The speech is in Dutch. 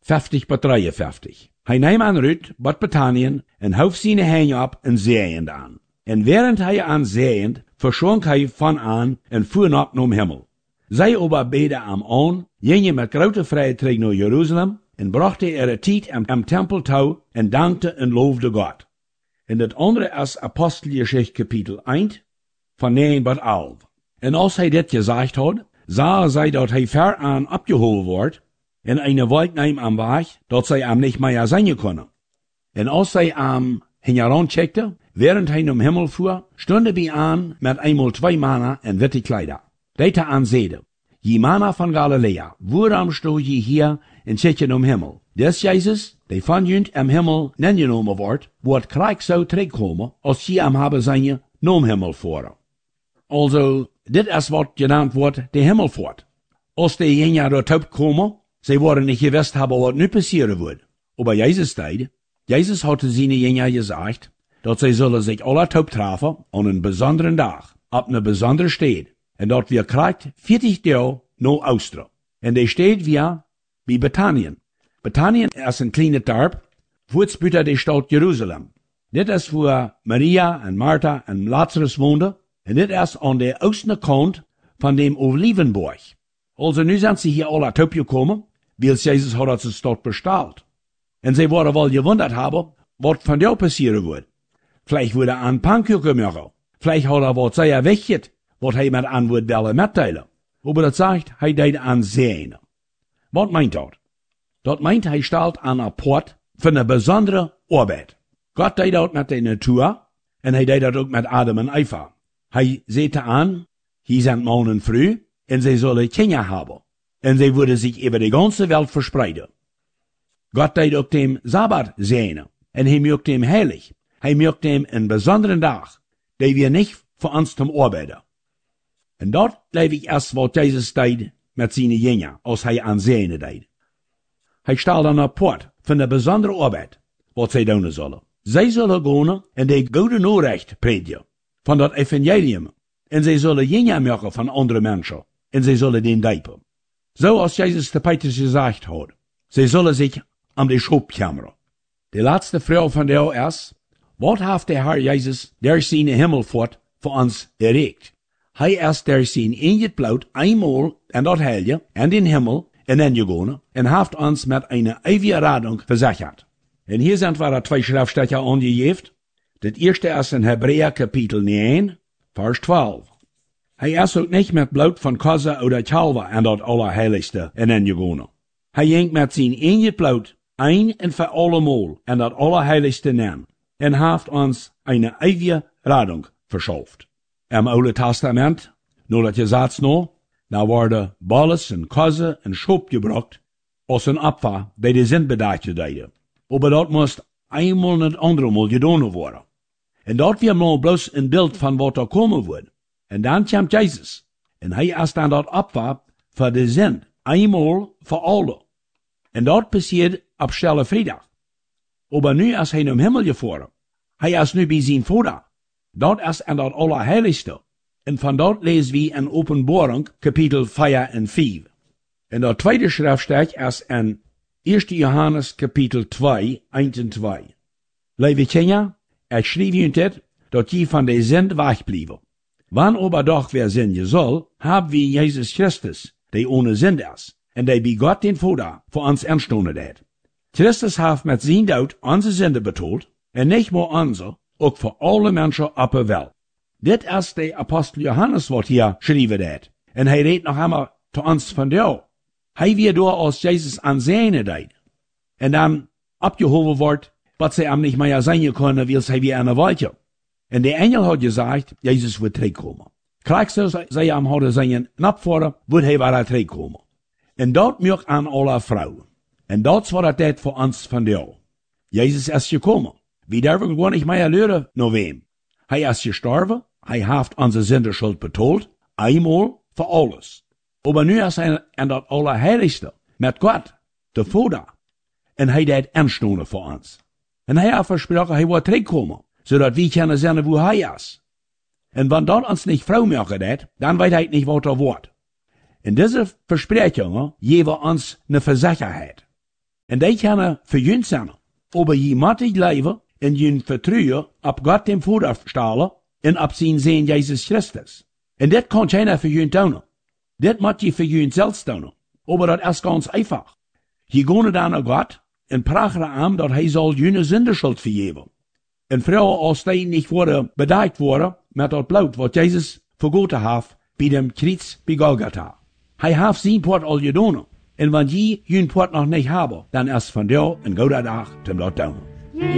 50 bij 53. Hij neemt aan Rut, bad Bethanien, en hoeft zijn heen op en zeeend aan. En während hij aan zeeend, verschonk hij van aan en voer op naar Himmel. Zij aber beden am aan, gingen met grote vrije terug naar Jeruzalem, en brachten ihre tijd am tempel toe, en dankte en loofde God. En het andere is Apostelgeschichte kapitel 1, van 9 tot 11. En als hij dit gezegd had, zagen zij dat hij ver aan opgehoven wordt, en eine wolk neem am weg, dat zij hem niet meer zien konden. En als zij hem heen checkte, während hij naar Himmel voer, stonden bij aan met eenmaal 2 mannen en witte kleider. Deite aan zede, je mannen van Galilea, waarom sto je hier en zit je naar Himmel? Des Jezus, die van junt am Himmel nengenomen wordt krijg zou terugkomen, als je hem hebben zijn naar Himmel voeren. Also, dit is wat genaamd wordt de Himmelfahrt. Als die jenja dort opkomen, zij worden niet gewist hebben wat nu passeren wordt. Aber Jezus tijd, Jezus had zijn jenja gezegd, dat zij zullen zich alle treffen aan een bijzondere dag, op een bijzondere stad. En dat wir krijgt 40 dagen naar Oosten. En die stad weer bij Bethanien. Bethanien is een kleine dorp, voorts buiten de stad Jeruzalem. Dit is waar Maria en Martha en Lazarus woonden. En dit is aan de oostkant van de Olivenberg. Also nu zijn ze hier alle opgekomen, weil Jezus had dat stad besteld. En zij worden wel gewunderd hebben, wat van jou passieren wordt. Vielleicht würde er aan Pannkuchen machen. Vielleicht had wat zij wegget, wat hij met aan wordt willen mitteilen. Aber dat zegt, hij deed aan zijn. Wat meint dat? Dat meint hij stelt aan een poort van een bijzondere arbeid. God deed dat met de natuur, en hij deed dat ook met Adam en Eva. Hij zette aan, hier zijn man en vrouw, en zij zullen kinderen hebben. En zij worden zich over de ganze wereld verspreiden. God deed ook dem Sabbat zijn, en hij maakt hem heilig. Hij maakt hem een bijzondere dag, die we niet voor ons te arbeiden. En dat leef ik eerst wat Jezus deed met zijn jingen, als hij aan zijn deed. Hij stelde een rapport van de bijzondere arbeid, wat zij doen zullen. Zij zullen gaan en de goede Nachricht prediken van dat evangelium. En zij zullen jingen maken van andere mensen. En zij zullen den dijpen. Zoals Jezus de Petrus gezegd had. Zij zullen zich aan de schop klammeren. De laatste vraag van jou is, wat heeft de Heer Jezus der zijn Himmelfahrt voor ons bereikt? Hij is der zijn ingebloed eenmaal en dat heilige en in Himmel en ingegaan en heeft ons met een eeuwige reding verzekerd. En hier zijn we 2 schriftstellen aangegeven. Het eerste is in Hebräer kapitel 9, vers 12. Hij is ook niet met bloed van koze oder kalve en dat allerheiligste en ingegaan. Hij ging met zijn ingebloed een en voor allemaal en dat allerheiligste nemen en heeft ons een eeuwige reding verschaft. Im Oude Testament, nur dat je zegt nou worden balles en koze en schop gebracht als een opfer die de zin bedacht deden. Aber dat moest eenmaal en andermaal gedaan worden. En dat weer maar bloos een beeld van wat er komen wordt. En dan komt Jezus. En hij is dan dat opfer voor de zin. Eenmaal voor alle. En dat passiert op Stille Vrijdag. Aber nu is hij naar Himmel gevaren. Hij is nu bij zijn Vader. Dat is en dat allerheiligste. En van dat lezen we in Openbaring kapitel 4 en 5. En dat tweede schriftstück is in 1. Johannes kapitel 2, 1 en 2. Lieve kinderen, ik schreef u dit, dat je van de zin wegblijven. Wann aber doch wer zinnen soll, haben wir Jesus Christus, die ohne Sinn ist, en die bij Gott den Vater voor ons entstonden hat. Christus heeft met zijn dood onze Sünde betoeld, en niet maar onze, ook voor alle mensen op de wereld. Dit is de apostel Johannes wat hier geschreven hat, en hij redt nog einmal te ons van jou. Hij weer door als Jezus aan zijne deed, en dan opgehoven wordt, wat zij hem niet meer zijn kunnen, wil zij weer aan de weiltje. En de engel had gezegd, Jezus wordt terugkomen. Krijg zij hem hadden zijn opvorderen, wordt hij weer terugkomen. En dat maakt aan alle vrouwen. En dat is wat het deed voor ons van jou. Jezus is gekomen. We durven gewoon niet meer leren naar wem. Hij is gestorven, hij heeft onze zinderschuld betoeld, eenmaal voor alles. Maar nu is hij en dat allerheiligste, met God, de Vader. En hij deed aanstonden voor ons. En hij heeft versproken, hij wordt terugkomen, zodat we kunnen zien hoe hij is. En wanneer dat ons niet vrouw maken deed, dan weet hij niet wat er wordt. En deze versprechingen geven ons een verzekerheid. En die kunnen für jün zijn. Aber je moet het leven en jün vertrouwen op God dem Vader stellen en op zijn Zoon Jesus Christus. En dat kan keiner für jün doen. Dat moet je für jün selbst doen. Aber dat is ganz einfach. Je gaan dan naar God en praten aan dat hij zal jüne Sündenschuld vergeven. En vrouwen als die niet worden bedacht worden met dat bloed wat Jezus vergoten heeft bij dem Kreuz bij Golgotha. Hij heeft zijn part al gedaan. En wanneer je jün part nog niet hebben, dan is van jou een goede dag om dat te doen.